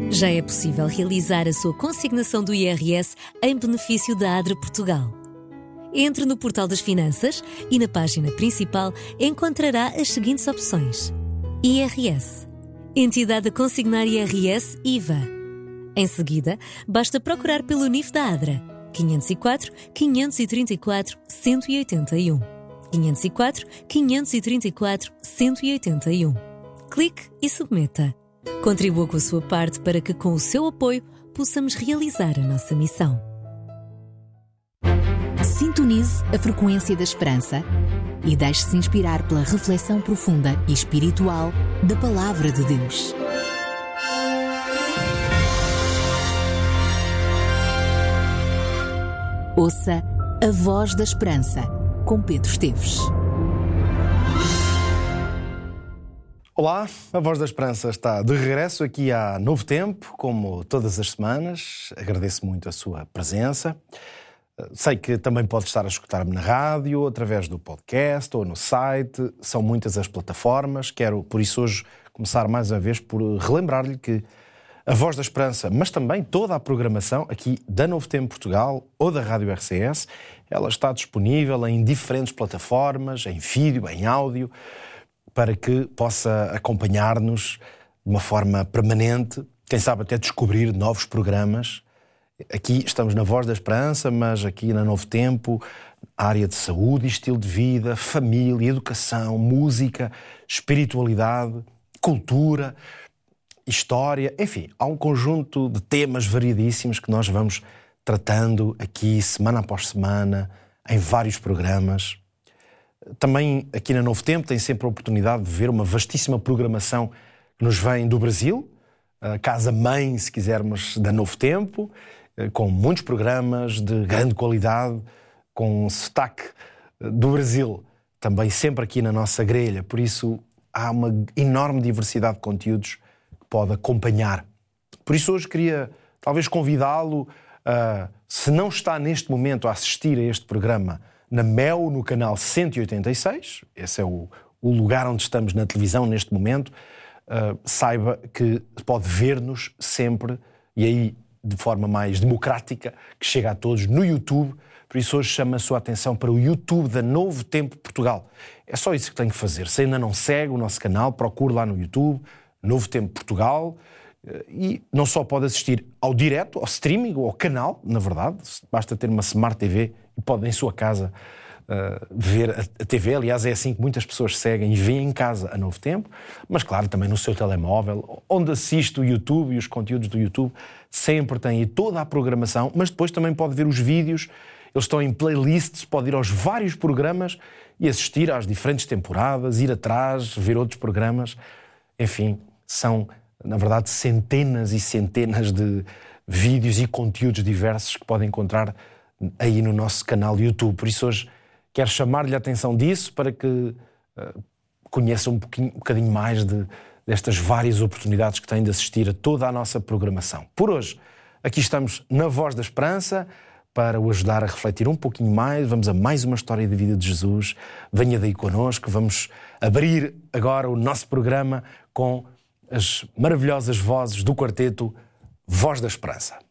Já é possível realizar a sua consignação do IRS em benefício da ADRA Portugal. Entre no portal das Finanças e na página principal encontrará as seguintes opções: IRS, Entidade a consignar IRS IVA. Em seguida, basta procurar pelo NIF da ADRA 504 534 181. 504 534 181. Clique e submeta. Contribua com a sua parte para que, com o seu apoio, possamos realizar a nossa missão. Sintonize a frequência da esperança e deixe-se inspirar pela reflexão profunda e espiritual da Palavra de Deus. Ouça a Voz da Esperança, com Pedro Esteves. Olá, a Voz da Esperança está de regresso aqui há Novo Tempo, como todas as semanas. Agradeço muito a sua presença. Sei que também pode estar a escutar-me na rádio, através do podcast ou no site. São muitas as plataformas. Quero, por isso, hoje começar mais uma vez por relembrar-lhe que a Voz da Esperança, mas também toda a programação aqui da Novo Tempo Portugal ou da Rádio RCS, ela está disponível em diferentes plataformas, em vídeo, em áudio, para que possa acompanhar-nos de uma forma permanente, quem sabe até descobrir novos programas. Aqui estamos na Voz da Esperança, mas aqui na Novo Tempo, área de saúde e estilo de vida, família, educação, música, espiritualidade, cultura, história, enfim, há um conjunto de temas variedíssimos que nós vamos tratando aqui semana após semana, em vários programas. Também aqui na Novo Tempo tem sempre a oportunidade de ver uma vastíssima programação que nos vem do Brasil, a casa-mãe, se quisermos, da Novo Tempo, com muitos programas de grande qualidade, com sotaque do Brasil, também sempre aqui na nossa grelha. Por isso há uma enorme diversidade de conteúdos que pode acompanhar. Por isso hoje queria talvez convidá-lo, se não está neste momento a assistir a este programa na MEL, no canal 186, esse é o lugar onde estamos na televisão neste momento, saiba que pode ver-nos sempre, e aí de forma mais democrática, que chega a todos, no YouTube. Por isso hoje chamo a sua atenção para o YouTube da Novo Tempo Portugal. É só isso que tem que fazer. Se ainda não segue o nosso canal, procure lá no YouTube, Novo Tempo Portugal, e não só pode assistir ao direto, ao streaming ou ao canal, na verdade, basta ter uma Smart TV e pode em sua casa ver a TV. Aliás, é assim que muitas pessoas seguem e veem em casa a Novo Tempo, mas claro, também no seu telemóvel, onde assiste o YouTube e os conteúdos do YouTube, sempre tem aí toda a programação, mas depois também pode ver os vídeos, eles estão em playlists, pode ir aos vários programas e assistir às diferentes temporadas, ir atrás, ver outros programas, enfim, são na verdade centenas e centenas de vídeos e conteúdos diversos que podem encontrar aí no nosso canal YouTube. Por isso hoje quero chamar-lhe a atenção disso para que conheça um bocadinho mais destas várias oportunidades que tem de assistir a toda a nossa programação. Por hoje, aqui estamos na Voz da Esperança para o ajudar a refletir um pouquinho mais. Vamos a mais uma história de vida de Jesus. Venha daí connosco. Vamos abrir agora o nosso programa com as maravilhosas vozes do quarteto Voz da Esperança.